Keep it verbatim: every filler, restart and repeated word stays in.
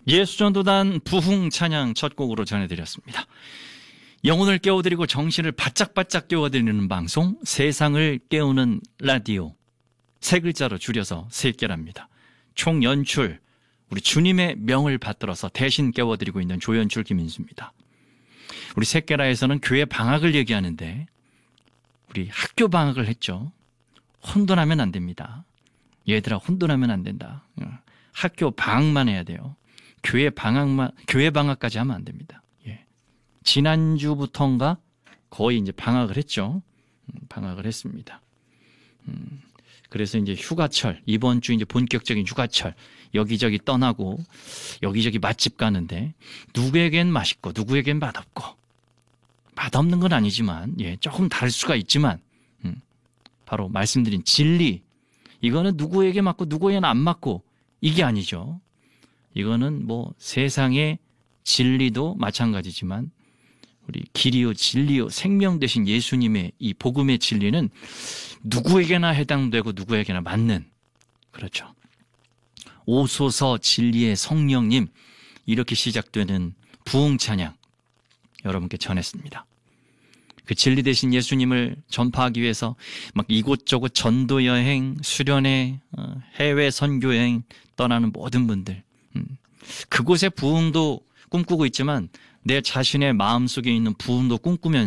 예수전도단 부흥 찬양 첫 곡으로 전해드렸습니다. 영혼을 깨워드리고 정신을 바짝바짝 깨워드리는 방송, 세상을 깨우는 라디오. 세 글자로 줄여서 세깨랍니다. 총 연출, 우리 주님의 명을 받들어서 대신 깨워드리고 있는 조연출 김인수입니다. 우리 세깨라에서는 교회 방학을 얘기하는데 우리 학교 방학을 했죠. 혼돈하면 안 됩니다. 얘들아, 혼돈하면 안 된다. 학교 방학만 해야 돼요. 교회 방학만, 교회 방학까지 하면 안 됩니다. 예. 지난주부터인가 거의 이제 방학을 했죠. 음, 방학을 했습니다. 음, 그래서 이제 휴가철, 이번 주 이제 본격적인 휴가철, 여기저기 떠나고 여기저기 맛집 가는데 누구에겐 맛있고 누구에겐 맛없고, 맛없는 건 아니지만 예, 조금 다를 수가 있지만 음, 바로 말씀드린 진리, 이거는 누구에게 맞고 누구에게는 안 맞고 이게 아니죠. 이거는 뭐 세상의 진리도 마찬가지지만 우리 길이요 진리요 생명 되신 예수님의 이 복음의 진리는 누구에게나 해당되고 누구에게나 맞는, 그렇죠. 오소서 진리의 성령님, 이렇게 시작되는 부흥 찬양 여러분께 전했습니다. 그 진리 되신 예수님을 전파하기 위해서 막 이곳저곳 전도 여행, 수련회, 해외 선교 여행 떠나는 모든 분들, 음, 그곳의 부흥도 꿈꾸고 있지만 내 자신의 마음속에 있는 부흥도 꿈꾸면서